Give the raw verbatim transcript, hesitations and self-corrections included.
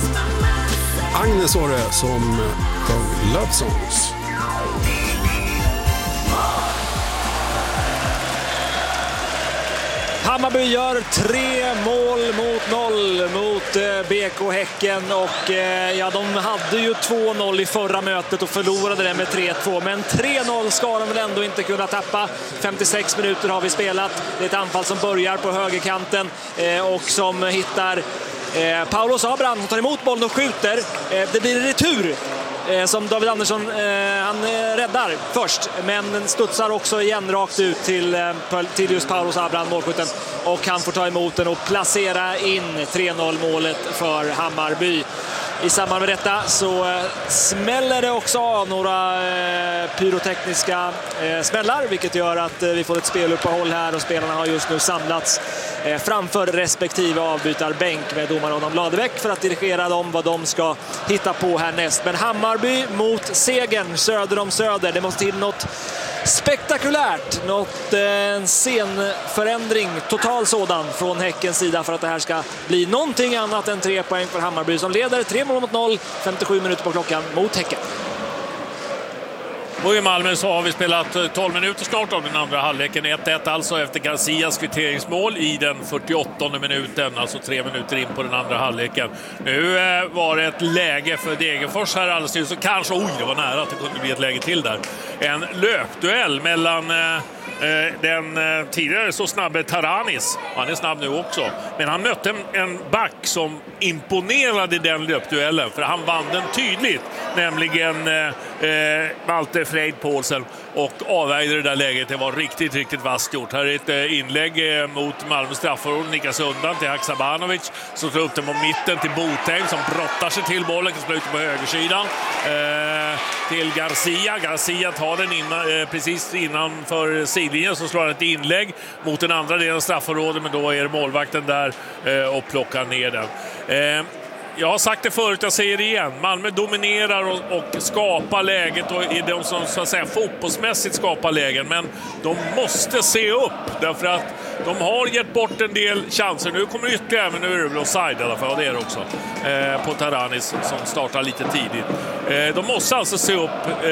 Agnes var det som sjöng Love Songs. Hammarby gör tre mål mot noll mot eh, B K Häcken och eh, ja, de hade ju två noll i förra mötet och förlorade det med tre två, men tre noll ska de väl ändå inte kunna tappa. femtiosex minuter har vi spelat. Det är ett anfall som börjar på högerkanten eh, och som hittar eh, Paulo Abraham som tar emot bollen och skjuter. Eh, det blir en retur eh, som David Andersson eh, han eh, räddar först, men den studsar också igen rakt ut till, eh, till just Paulo Abraham, målskytten, och han får ta emot den och placera in tre noll målet för Hammarby. I samband med detta så eh, smäller det också av några eh, pyrotekniska eh, smällar, vilket gör att eh, vi får ett speluppehåll här och spelarna har just nu samlats eh, framför respektive avbytarbänk med domaren Adam Ladebäck för att dirigera dem vad de ska hitta på härnäst. Men Hammarby mot segern söder om Söder. Det måste till något spektakulärt, något eh, en scenförändring, total sådan från Häckens sida för att det här ska bli någonting annat än tre poäng för Hammarby som leder tre mål mot noll, femtiosju minuter på klockan mot Häcken. Och i Malmö så har vi spelat tolv minuter snart av den andra halvleken. ett ett alltså efter Garcias kvitteringsmål i den fyrtioåttonde minuten, alltså tre minuter in på den andra halvleken. Nu eh, var det ett läge för Degerfors här alldeles nyss, så kanske, oj det var nära att det kunde bli ett läge till där. En löpduell mellan eh, den eh, tidigare så snabbe Taranis, han är snabb nu också, men han mötte en, en back som imponerade i den löpduellen, för han vann den tydligt, nämligen eh, eh, Malte Freid Poulsen, och avvägde det där läget. Det var riktigt, riktigt vasst gjort. Här är ett eh, inlägg eh, mot Malmö straffområde, nickas undan till Haksabanovic som slår upp den på mitten till Botheim som brottar sig till bollen, kan slå ut på högersidan eh, till Garcia. Garcia tar den innan, eh, precis innanför sidlinjen, så slår han ett inlägg mot den andra delen av straffområdet, men då är det målvakten där eh, och plockar ner den. Eh, Jag har sagt det förut, jag säger det igen. Malmö dominerar och, och skapar läget och är de som så att säga fotbollsmässigt skapar lägen. Men de måste se upp därför att de har gett bort en del chanser. Nu kommer det ytterligare, men nu är det väl offside i alla fall. Det är det också. Eh, på Taranis som startar lite tidigt. Eh, de måste alltså se upp.